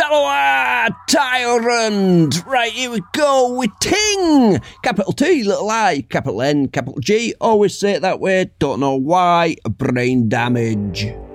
Hello, Tyrant! Right, here we go with Ting! Capital T, little I, capital N, capital G. Always say it that way, don't know why. Brain damage.